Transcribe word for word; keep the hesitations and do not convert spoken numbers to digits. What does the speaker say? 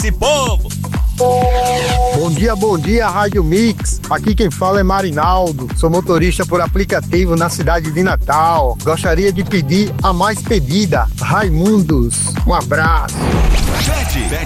esse povo. Bom dia, bom dia, Rádio Mix. Aqui quem fala é Marinaldo. Sou motorista por aplicativo na cidade de Natal. Gostaria de pedir a mais pedida, Raimundos. Um abraço. Pede, pede.